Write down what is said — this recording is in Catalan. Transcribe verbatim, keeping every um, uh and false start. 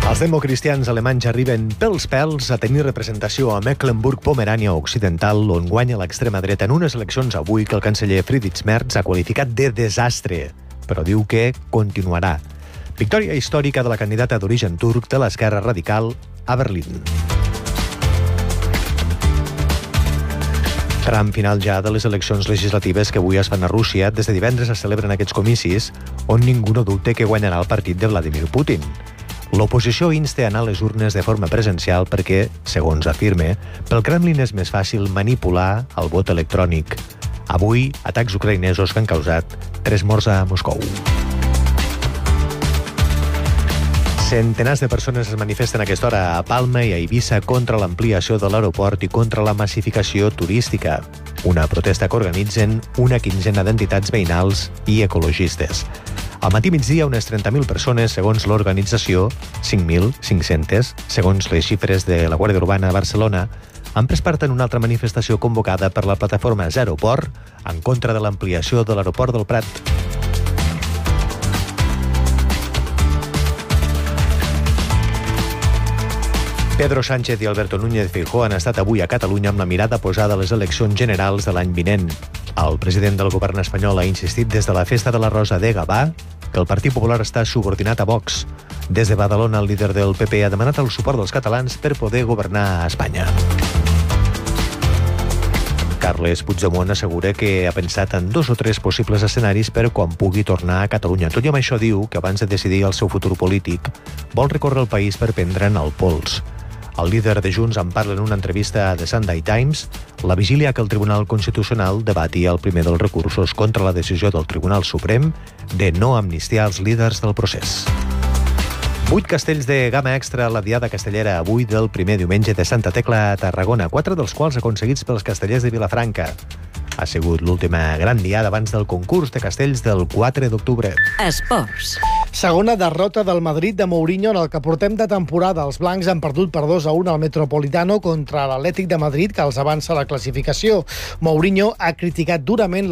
Els democristians alemanys arriben pels pèls a tenir representació a Mecklenburg-Pomerània Occidental, on guanya l'extrema dreta en unes eleccions avui que el canceller Friedrich Merz ha qualificat de desastre, però diu que continuarà. Victòria històrica de la candidata d'origen turc de l'esquerra radical a Berlín. Tram final ja de les eleccions legislatives que avui es fan a Rússia. Des de divendres es celebren aquests comicis, on ningú no dubte que guanyarà el partit de Vladimir Putin. L'oposició insta a anar a les urnes de forma presencial perquè, segons afirma, pel Kremlin és més fàcil manipular el vot electrònic. Avui, atacs ucraïnesos que han causat tres morts a Moscou. Centenars de persones es manifesten a aquesta hora a Palma i a Eivissa contra l'ampliació de l'aeroport i contra la massificació turística. Una protesta que organitzen una quinzena d'entitats veïnals i ecologistes. Al matí migdia, unes trenta mil persones, segons l'organització, cinc mil cinc-centes, segons les xifres de la Guàrdia Urbana a Barcelona, han pres part en una altra manifestació convocada per la plataforma Zero Port en contra de l'ampliació de l'aeroport del Prat. Pedro Sánchez i Alberto Núñez Feijóo han estat avui a Catalunya amb la mirada posada a les eleccions generals de l'any vinent. El president del govern espanyol ha insistit des de la Festa de la Rosa de Gavà que el Partit Popular està subordinat a Vox. Des de Badalona, el líder del P P ha demanat el suport dels catalans per poder governar a Espanya. Carles Puigdemont assegura que ha pensat en dos o tres possibles escenaris per quan pugui tornar a Catalunya. Tot i amb això diu que abans de decidir el seu futur polític vol recórrer el país per prendre'n el pols. El líder de Junts en parla en una entrevista a The Sunday Times, la vigília que el Tribunal Constitucional debati el primer dels recursos contra la decisió del Tribunal Suprem de no amnistiar els líders del procés. Vuit castells de gamma extra a la Diada Castellera avui del primer diumenge de Santa Tecla a Tarragona, quatre dels quals aconseguits pels castellers de Vilafranca. Ha sigut l'última gran diada abans del concurs de castells del quatre d'octubre. Esports. Segona derrota del Madrid de Mourinho en el que portem de temporada. Els blancs han perdut per dos a un al Metropolitano contra l'Atlètic de Madrid, que els avança la classificació. Mourinho ha criticat durament